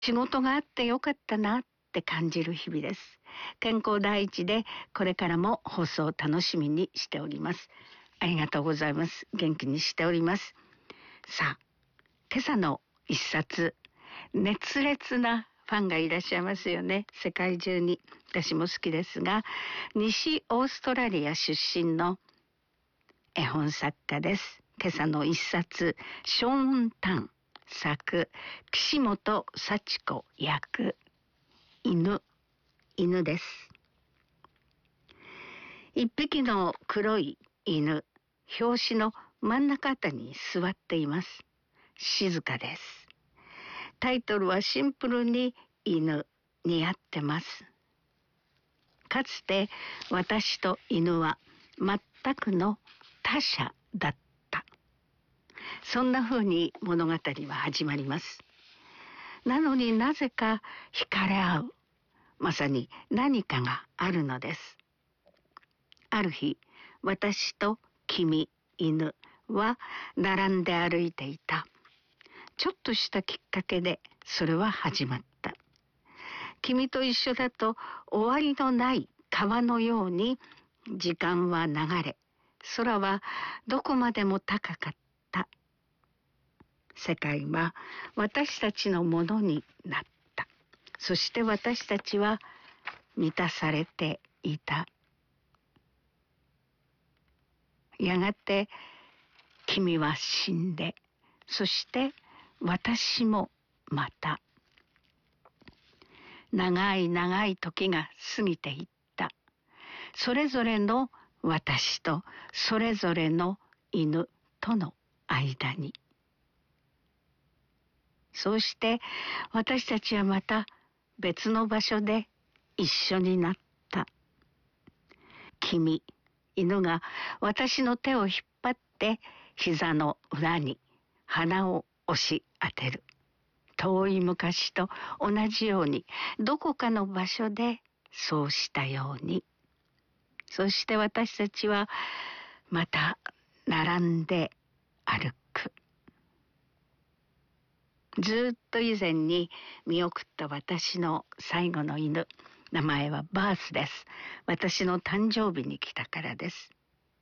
仕事があってよかったなって感じる日々です。健康第一でこれからも放送を楽しみにしております。ありがとうございます。元気にしております。さあ、今朝の一冊、熱烈なファンがいらっしゃいますよね。世界中に。私も好きですが、西オーストラリア出身の絵本作家です。今朝の一冊、ショーン・タン作、岸本幸子役、犬です。一匹の黒い犬、表紙の真ん中あたりに座っています。静かです。タイトルはシンプルに犬に合ってます。かつて私と犬は全くの他者だった。そんな風に物語は始まります。なのになぜか惹かれ合う。まさに何かがあるのです。ある日、私と君、犬は並んで歩いていた。ちょっとしたきっかけでそれは始まった。君と一緒だと終わりのない川のように時間は流れ、空はどこまでも高かった。世界は私たちのものになった。そして私たちは満たされていた。やがて君は死んで、そして私もまた。長い長い時が過ぎていった。それぞれの私とそれぞれの犬との間に。そうして私たちはまた別の場所で一緒になった。君、犬が私の手を引っ張って膝の裏に鼻を押し当てる。遠い昔と同じように、どこかの場所でそうしたように。そして私たちはまた並んで歩く。ずっと以前に見送った私の最後の犬。名前はバースです。私の誕生日に来たからです。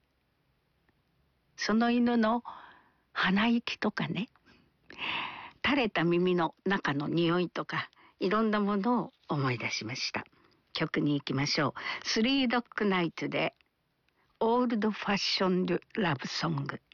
その犬の鼻息とかね、垂れた耳の中の匂いとか、いろんなものを思い出しました。曲に行きましょう。スリードッグナイトでオールドファッションドラブソング。